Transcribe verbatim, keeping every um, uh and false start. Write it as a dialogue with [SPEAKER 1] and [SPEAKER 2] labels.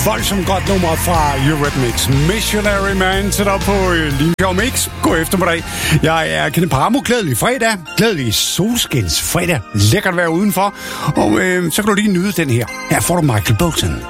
[SPEAKER 1] voldsomt godt nummer fra Eurythmics. Missionary Man sætter op på Limfjord Mix. God eftermiddag. Jeg er Kenneth Paramo. Glædelig fredag. Glædelig solskins fredag. Lækkert at være udenfor. Og øh, så kan du lige nyde den her. Her får du Michael Bolton.